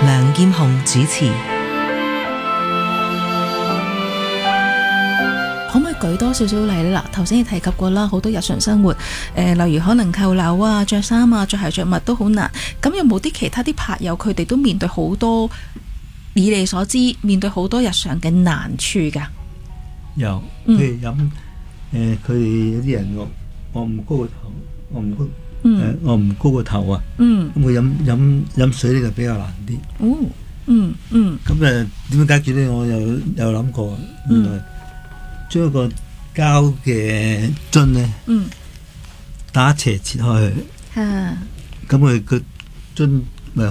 梁劍虹主持。 可唔可以舉多少少例咧？嗱，頭先你提及過啦，好多日常生活，例如可能扣樓啊、着衫啊、着鞋着襪都好難。咁有冇啲其他啲拍友佢哋都面對好多，以你所知面對好多日常嘅難處㗎？ 有，譬如飲佢哋有啲人我唔高個頭，我唔高個頭啊。咁佢飲水呢就比較難啲。咁點樣解決呢？我有諗過，原來將個膠嘅樽呢打斜切開去，咁佢個樽咪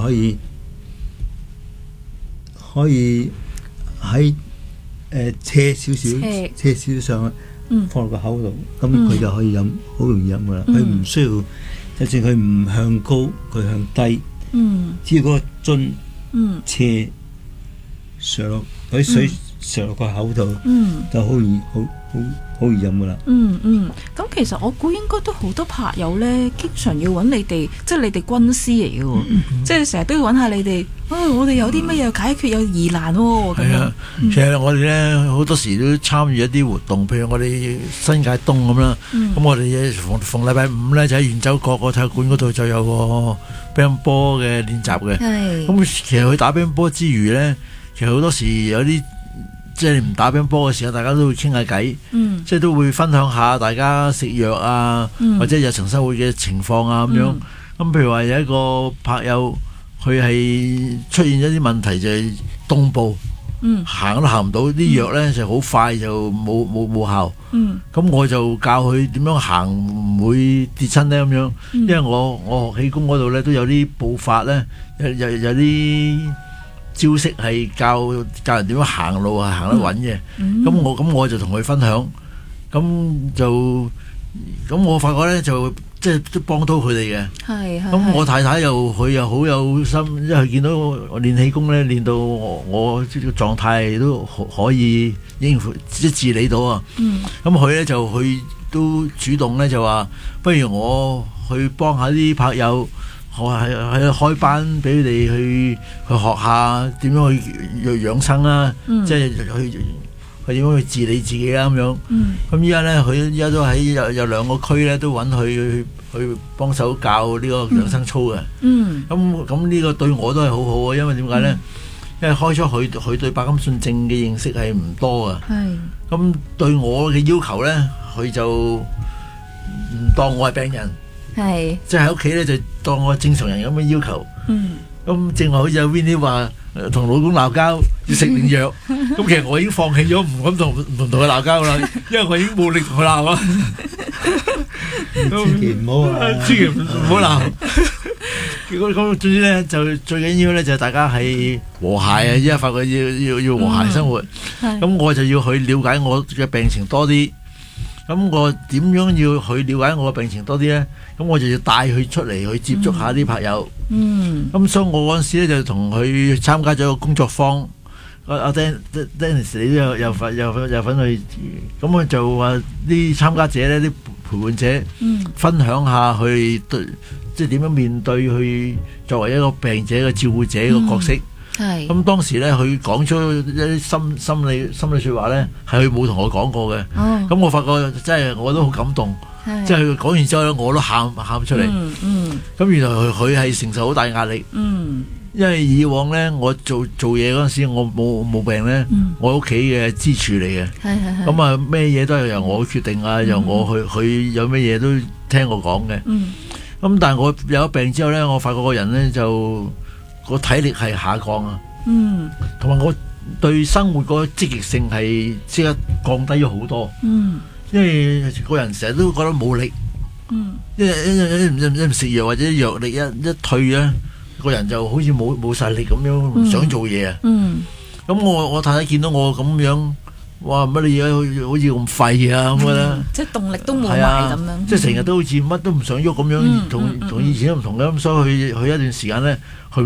可以喺斜少少上去，放落個口度，咁佢就可以飲，好容易飲噶啦。佢唔需要，就算佢唔向高，佢向低，只要嗰個樽斜上落，嗰啲水上落個口度，就好易飲噶啦。 咁其實我估應該都好多拍友咧，經常要揾你哋，即係你哋軍師嚟嘅喎，即係成日都要揾下你哋。我哋有啲乜嘢解決有疑難喎。係啊， 其實我哋咧好多時都參與一啲活動，譬如我哋新界東咁啦。咁我哋逢禮拜五咧就喺圓洲角個體育館嗰度就有個乒乓波嘅練習嘅。咁其實佢打乒乓波之餘咧，其實好多時有啲即係唔打乒乓波嘅時候，大家都會傾下偈，即係都會分享下大家食藥啊，或者日常生活嘅情況啊咁樣。咁譬如話有一個拍友，佢係出現一啲問題，就係東部行都行唔到，啲藥咧就好快就冇效。咁我就教佢點樣行唔會跌親咧咁樣，因為我學氣功嗰度咧都有啲步法咧，有啲招式係教人點樣行路係行得穩嘅。咁我就同佢分享，咁我發覺咧就即係都幫到佢哋嘅。咁我太太佢又好有心，因為佢見到我練氣功咧，練到我個狀態都可以應付即治理到啊。咁佢咧佢都主動咧就話，不如我去幫下啲拍友，我係開班俾佢哋去學下點樣去養生啦，即係佢點樣去治理自己啦咁樣。咁依家咧，佢依家都喺有兩個區咧，都揾佢去幫手教呢個養生操嘅。咁呢個對我都係好好啊，因為點解咧？因為開初佢對白金遜症嘅認識係唔多啊。咁對我嘅要求咧，佢就唔當我係病人，即係喺屋企咧就當我係正常人咁嘅要求。咁正話好似阿 Winnie 話同老公鬧交要食定藥，咁其實我已經放棄咗唔敢同佢鬧交啦，因為我已經冇力同佢鬧啦。 千祈唔好鬧。咁總之咧就最緊要咧就係大家係和諧啊！依家發覺要和諧生活，咁我就要去了解我嘅病情多啲。咁我點樣要去了解我嘅病情多啲咧？咁我就要帶佢出嚟去接觸下啲朋友。咁所以我嗰陣時咧就同佢參加咗個工作坊。阿 Dennis 你都有份去。咁我就話啲參加者咧，啲陪伴者分享下去即係點樣面對佢作為一個病者嘅照顧者嘅角色。咁當時咧，佢講出一啲心理説話咧，係佢冇同我講過嘅。咁我發覺真係我都好感動，即係佢講完之後咧，我都喊出嚟。咁原來佢係承受好大壓力。因為以往咧，我做嘢嗰陣時，我冇病咧，我屋企嘅支柱嚟嘅。咁啊，咩嘢都係由我決定啊，由我佢有咩嘢都聽我講嘅。咁但係我有咗病之後咧，我發覺個人咧就個體力係下降啊，同埋我對生活個積極性係即刻降低咗好多。因為個人成日都覺得冇力，一唔食藥或者藥力一退咧，個人就好似冇晒力咁樣，唔想做嘢啊。咁我太太見到我咁樣，哇！乜你而家好似咁廢啊咁啦， 即係動力都冇埋咁樣， 即係成日都好似乜都唔想喐咁樣，同以前都唔同嘅。咁所以佢一段時間咧。